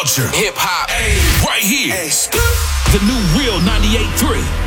Hip hop, right here. The new Real 98.3.